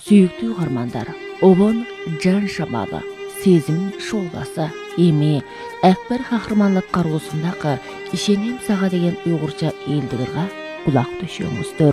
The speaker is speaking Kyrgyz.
Sүйüktүү ugarmanдар, obon Жан Шамалы, Сезим Шоласы, эми Әкбер кахарманлык кароосундагы ишенем сага деген уйгурча элдигирге кулак төшөңүздөр.